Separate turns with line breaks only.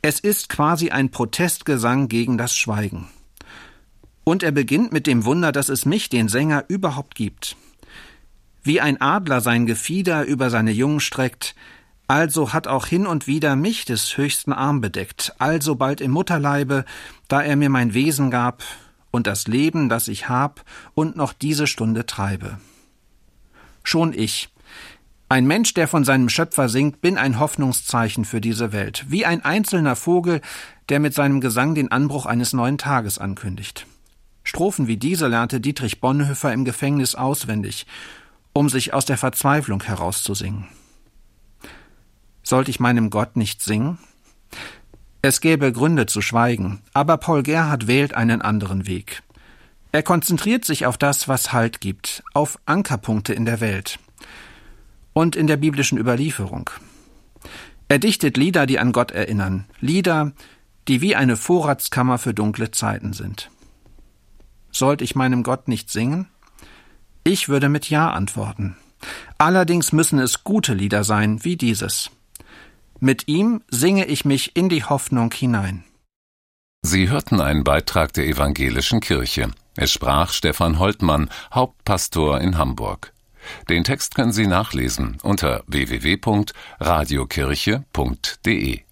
Es ist quasi ein Protestgesang gegen das Schweigen. Und er beginnt mit dem Wunder, dass es mich, den Sänger, überhaupt gibt. Wie ein Adler sein Gefieder über seine Jungen streckt, also hat auch hin und wieder mich des höchsten Arm bedeckt, also bald im Mutterleibe, da er mir mein Wesen gab und das Leben, das ich hab und noch diese Stunde treibe. Schon ich, ein Mensch, der von seinem Schöpfer singt, bin ein Hoffnungszeichen für diese Welt, wie ein einzelner Vogel, der mit seinem Gesang den Anbruch eines neuen Tages ankündigt. Strophen wie diese lernte Dietrich Bonhoeffer im Gefängnis auswendig, um sich aus der Verzweiflung herauszusingen. Sollte ich meinem Gott nicht singen? Es gäbe Gründe zu schweigen, aber Paul Gerhardt wählt einen anderen Weg. Er konzentriert sich auf das, was Halt gibt, auf Ankerpunkte in der Welt und in der biblischen Überlieferung. Er dichtet Lieder, die an Gott erinnern, Lieder, die wie eine Vorratskammer für dunkle Zeiten sind. Sollte ich meinem Gott nicht singen? Ich würde mit Ja antworten. Allerdings müssen es gute Lieder sein, wie dieses. Mit ihm singe ich mich in die Hoffnung hinein.
Sie hörten einen Beitrag der Evangelischen Kirche. Es sprach Stefan Holtmann, Hauptpastor in Hamburg. Den Text können Sie nachlesen unter www.radiokirche.de.